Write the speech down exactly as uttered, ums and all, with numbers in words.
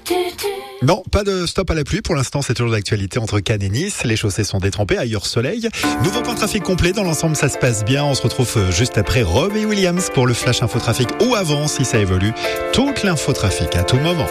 Non, pas de stop à la pluie. Pour l'instant, c'est toujours l'actualité entre Cannes et Nice. Les chaussées sont détrempées, ailleurs soleil. Nouveau point de trafic complet. Dans l'ensemble, ça se passe bien. On se retrouve juste après Rob et Williams pour le Flash Infotrafic ou avant, si ça évolue. Toute l'infotrafic à tout moment.